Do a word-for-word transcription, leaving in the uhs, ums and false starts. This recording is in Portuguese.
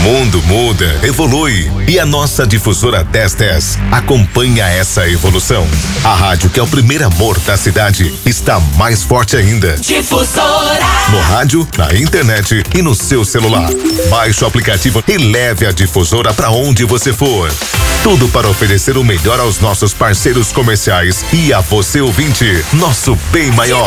mundo muda, evolui e a nossa difusora dez dez acompanha essa evolução. A rádio que é o primeiro amor da cidade está mais forte ainda. Difusora. No rádio, na internet e no seu celular. Baixe o aplicativo e leve a difusora para onde você for. Tudo para oferecer o melhor aos nossos parceiros comerciais e a você ouvinte, nosso bem maior.